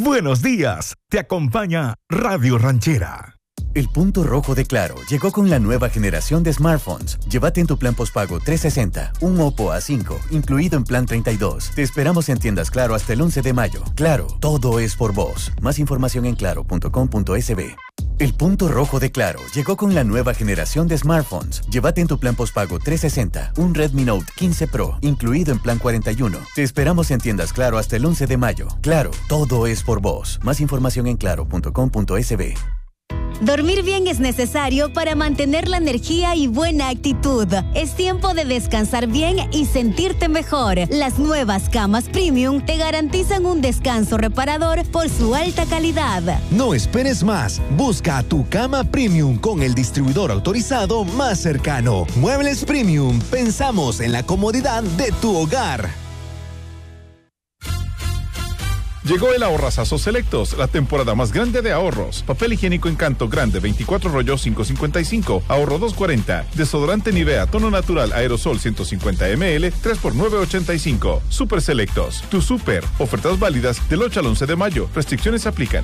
Buenos días, te acompaña Radio Ranchera. El punto rojo de Claro llegó con la nueva generación de smartphones. Llévate en tu plan postpago 360, un Oppo A5, incluido en plan 32. Te esperamos en tiendas Claro hasta el 11 de mayo. Claro, todo es por vos. Más información en claro.com.sb. El punto rojo de Claro llegó con la nueva generación de smartphones. Llévate en tu plan postpago 360, un Redmi Note 15 Pro, incluido en plan 41. Te esperamos en tiendas Claro hasta el 11 de mayo. Claro, todo es por vos. Más información en claro.com.sb. Dormir bien es necesario para mantener la energía y buena actitud. Es tiempo de descansar bien y sentirte mejor. Las nuevas camas Premium te garantizan un descanso reparador por su alta calidad. No esperes más. Busca tu cama Premium con el distribuidor autorizado más cercano. Muebles Premium. Pensamos en la comodidad de tu hogar. Llegó el Ahorrazazo Selectos, la temporada más grande de ahorros. Papel higiénico Encanto grande, 24 rollos, 5.55, ahorro 2.40. Desodorante Nivea, tono natural, aerosol, 150 ml, 3 por 9.85. Super Selectos, tu super. Ofertas válidas del 8 al 11 de mayo. Restricciones aplican.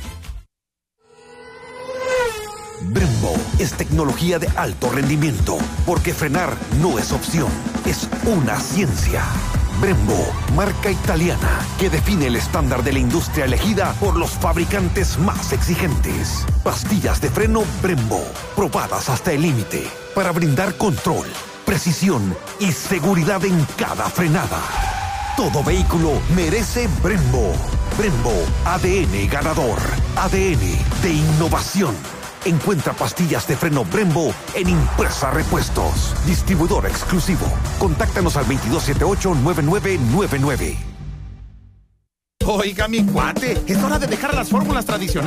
Brembo es tecnología de alto rendimiento, porque frenar no es opción, es una ciencia. Brembo, marca italiana que define el estándar de la industria elegida por los fabricantes más exigentes. Pastillas de freno Brembo, probadas hasta el límite, para brindar control, precisión y seguridad en cada frenada. Todo vehículo merece Brembo. Brembo, ADN ganador, ADN de innovación. Encuentra pastillas de freno Brembo en Impresa Repuestos. Distribuidor exclusivo. Contáctanos al 2278-9999. Oiga, mi cuate, es hora de dejar las fórmulas tradicionales